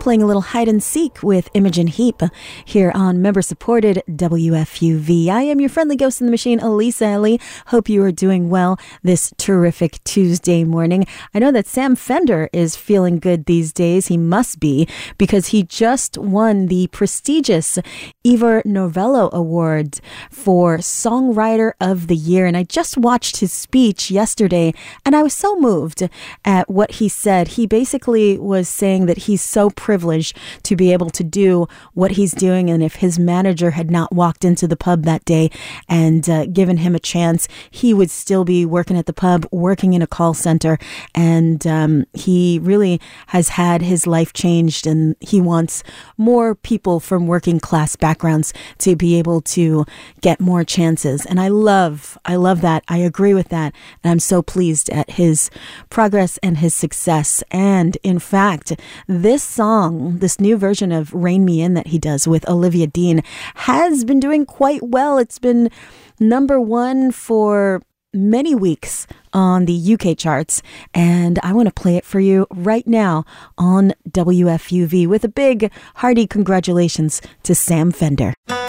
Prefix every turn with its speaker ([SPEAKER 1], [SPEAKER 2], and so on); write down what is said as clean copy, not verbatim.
[SPEAKER 1] playing a little hide and seek with Imogen Heap here on member-supported WFUV. I am your friendly ghost in the machine, Elisa Ellie. Hope you are doing well this terrific Tuesday morning. I know that Sam Fender is feeling good these days. He must be, because he just won the prestigious Ivor Novello Award for Songwriter of the Year. And I just watched his speech yesterday, and I was so moved at what he said. He basically was saying that he's so privileged to be able to do what he's doing, and if his manager had not walked into the pub that day and given him a chance, he would still be working at the pub, working in a call center, and he really has had his life changed, and he wants more people from working class backgrounds to be able to get more chances. And I love that. I agree with that, and I'm so pleased at his progress and his success. And in fact, this song, this new version of Rein Me In that he does with Olivia Dean, has been doing quite well. It's been number one for many weeks on the UK charts, and I want to play it for you right now on WFUV with a big hearty congratulations to Sam Fender.